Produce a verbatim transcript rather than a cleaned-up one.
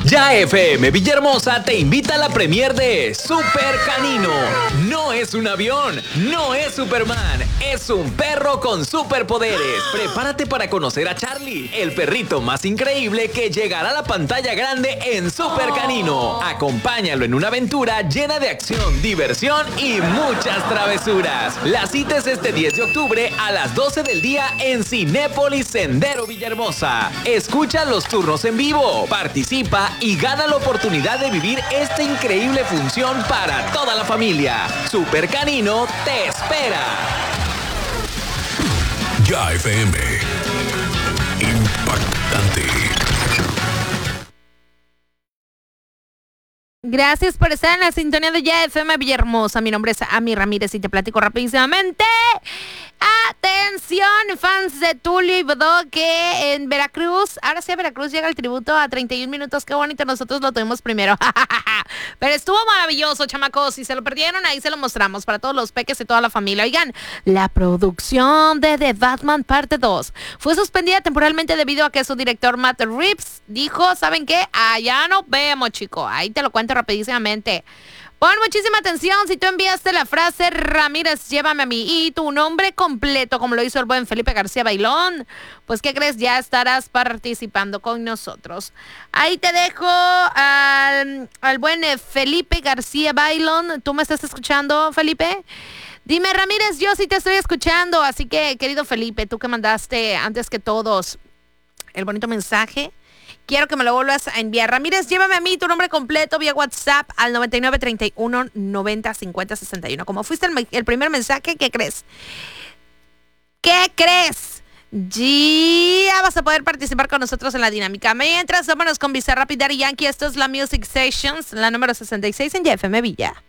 Ya F M Villahermosa te invita a la premier de Super Canino. No es un avión, no es Superman, es un perro con superpoderes. Prepárate para conocer a Charlie, el perrito más increíble que llegará a la pantalla grande en Super Canino. Acompáñalo en una aventura llena de acción, diversión y muchas travesuras. La cita es este diez de octubre a las doce del día en Cinépolis Sendero Villahermosa. Escucha los turnos en vivo, participa y gana la oportunidad de vivir esta increíble función para toda la familia. Super Canino te espera. Ya F M. Impactante. Gracias por estar en la sintonía de Ya F M Villahermosa. Mi nombre es Ami Ramírez y te platico rapidísimamente. Atención, fans de Tulio y Bodoque en Veracruz. Ahora sí a Veracruz llega el tributo a treinta y un minutos. Qué bonito, nosotros lo tuvimos primero. Pero estuvo maravilloso, chamacos. Si se lo perdieron, ahí se lo mostramos para todos los peques y toda la familia. Oigan, la producción de The Batman parte dos fue suspendida temporalmente debido a que su director Matt Reeves dijo, ¿saben qué? Allá nos vemos, chico. Ahí te lo cuento rapidísimamente. Pon muchísima atención. Si tú enviaste la frase Ramírez, llévame a mí y tu nombre completo, como lo hizo el buen Felipe García Bailón, pues ¿qué crees? Ya estarás participando con nosotros. Ahí te dejo al, al buen Felipe García Bailón. ¿Tú me estás escuchando, Felipe? Dime, Ramírez, yo sí te estoy escuchando. Así que, querido Felipe, tú que mandaste antes que todos el bonito mensaje, quiero que me lo vuelvas a enviar. Ramírez, llévame a mí tu nombre completo vía WhatsApp al noventa y nueve, treinta y uno, noventa, cincuenta, sesenta y uno. Como fuiste el, el primer mensaje, ¿qué crees? ¿Qué crees? Ya vas a poder participar con nosotros en la dinámica. Mientras, vámonos con Bizarrap y Daddy Yankee. Esto es la Music Sessions, la número sesenta y seis en Y F M Villa.